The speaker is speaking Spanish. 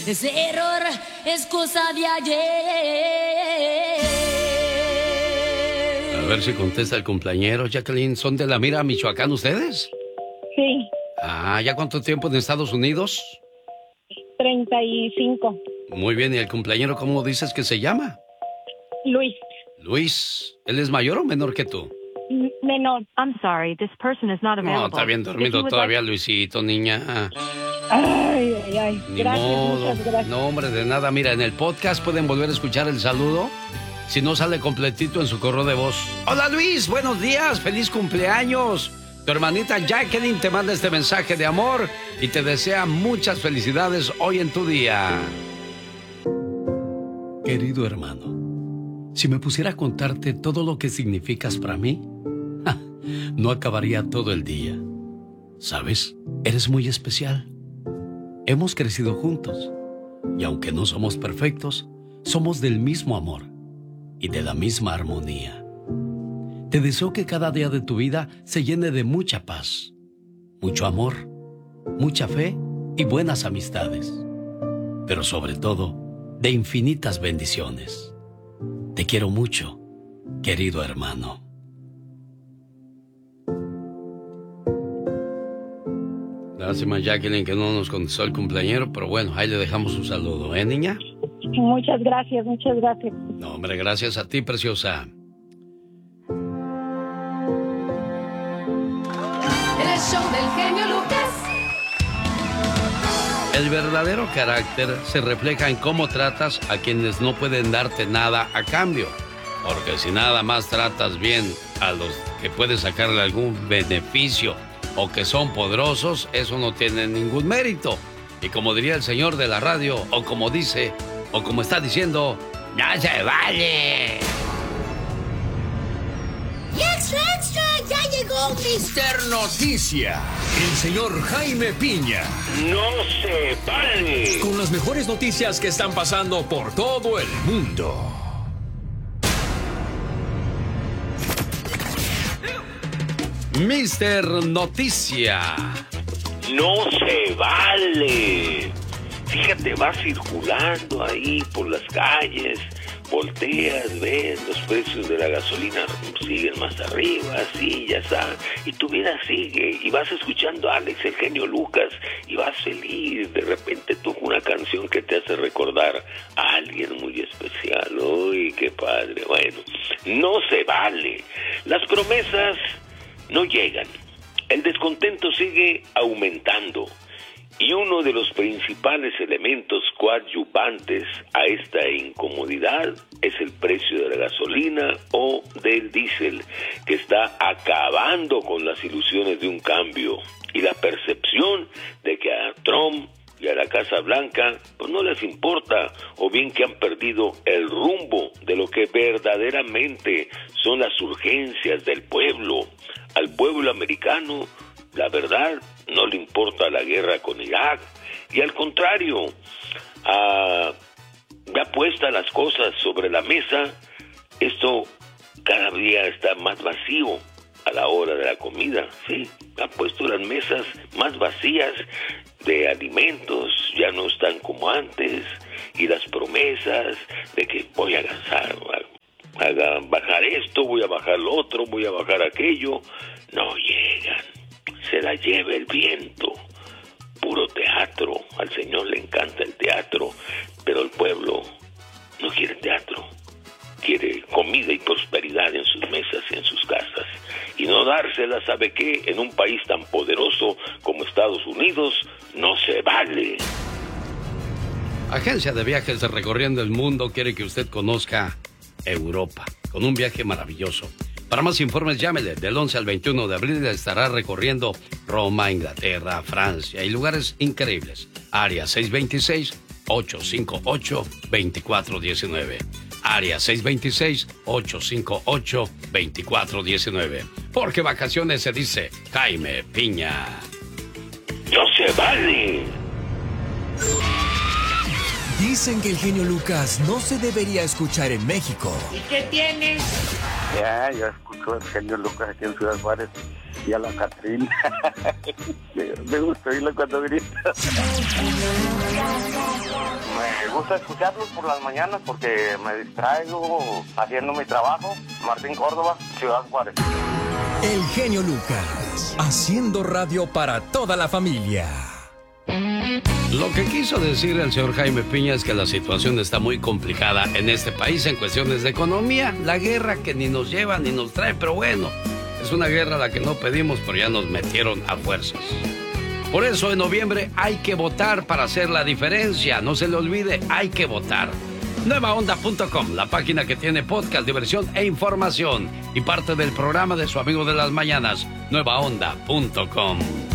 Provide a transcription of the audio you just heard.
Ese error es cosa de ayer. A ver si contesta el cumpleañero. Jacqueline, ¿son de La Mira, Michoacán ustedes? Sí. Ah, ¿ya cuánto tiempo en Estados Unidos? 35. Muy bien, ¿y el cumpleañero cómo dices que se llama? Luis. Luis, ¿él es mayor o menor que tú? Menor. I'm sorry, this person is not available. No, está bien dormido todavía, Luisito, niña. Ay. Ni Gracias, modo. muchas gracias. No, hombre, de nada. Mira, en el podcast pueden volver a escuchar el saludo. Si no sale completito en su correo de voz. Hola, Luis, buenos días, feliz cumpleaños. Tu hermanita Jacqueline te manda este mensaje de amor y te desea muchas felicidades hoy en tu día. Querido hermano, si me pusiera a contarte todo lo que significas para mí, no acabaría todo el día. ¿Sabes? Eres muy especial. Hemos crecido juntos y aunque no somos perfectos, somos del mismo amor y de la misma armonía. Te deseo que cada día de tu vida se llene de mucha paz, mucho amor, mucha fe y buenas amistades, pero sobre todo de infinitas bendiciones. Te quiero mucho, querido hermano. Lástima, Jacqueline, que no nos contestó el cumpleañero, pero bueno, ahí le dejamos un saludo, ¿eh, niña? Muchas gracias, muchas gracias. No, hombre, gracias a ti, preciosa. El show del genio Lucas. El verdadero carácter se refleja en cómo tratas a quienes no pueden darte nada a cambio. Porque si nada más tratas bien a los que pueden sacarle algún beneficio o que son poderosos, eso no tiene ningún mérito. Y como diría el señor de la radio, o como dice, o como está diciendo, ¡no se vale! ¡Y extra, extra! ¡Ya llegó Mister Noticia, el señor Jaime Piña. ¡No se vale! Con las mejores noticias que están pasando por todo el mundo. Mister Noticia. ¡No se vale! Fíjate, vas circulando ahí por las calles, volteas, ves los precios de la gasolina siguen más arriba, así, ya está, y tu vida sigue, y vas escuchando a Alex, el genio Lucas, y vas feliz, de repente toca una canción que te hace recordar a alguien muy especial. ¡Uy, qué padre! Bueno, no se vale. Las promesas no llegan. El descontento sigue aumentando. Y uno de los principales elementos coadyuvantes a esta incomodidad es el precio de la gasolina o del diésel, que está acabando con las ilusiones de un cambio y la percepción de que a Trump y a la Casa Blanca pues no les importa, o bien que han perdido el rumbo de lo que verdaderamente son las urgencias del pueblo. Al pueblo americano, la verdad, no le importa la guerra con Irak, y al contrario, ya puesta las cosas sobre la mesa, esto cada día está más vacío a la hora de la comida, sí, ha puesto las mesas más vacías de alimentos, ya no están como antes, y las promesas de que voy a bajar esto, voy a bajar lo otro, voy a bajar aquello, no llegan. Se la lleva el viento. Puro teatro. Al Señor le encanta el teatro, pero el pueblo no quiere teatro. Quiere comida y prosperidad en sus mesas y en sus casas. Y no dársela, ¿sabe qué? En un país tan poderoso como Estados Unidos, no se vale. Agencia de Viajes de Recorriendo el Mundo quiere que usted conozca Europa con un viaje maravilloso. Para más informes, llámele. Del 11 al 21 de abril estará recorriendo Roma, Inglaterra, Francia y lugares increíbles. Área 626-858-2419. Área 626-858-2419. Porque vacaciones se dice Jaime Piña. ¡No se vale! Dicen que el genio Lucas no se debería escuchar en México. ¿Y qué tienes? Ya, yo escucho al genio Lucas aquí en Ciudad Juárez y a la Catrina. Me gusta oírlo cuando grita. gusta escucharlos por las mañanas porque me distraigo haciendo mi trabajo. Martín Córdoba, Ciudad Juárez. El genio Lucas, haciendo radio para toda la familia. Lo que quiso decir el señor Jaime Piña es que la situación está muy complicada en este país en cuestiones de economía. La guerra que ni nos lleva ni nos trae, pero bueno, es una guerra a la que no pedimos, pero ya nos metieron a fuerzas. Por eso en noviembre hay que votar para hacer la diferencia. No se le olvide, hay que votar. Nuevaonda.com, la página que tiene podcast, diversión e información. Y parte del programa de su amigo de las mañanas, Nuevaonda.com.